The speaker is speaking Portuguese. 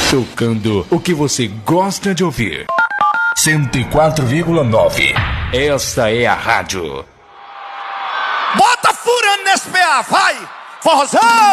Tocando o que você gosta de ouvir. 104,9. Esta é a rádio. Bota furando nesse PA, vai! Forrozão!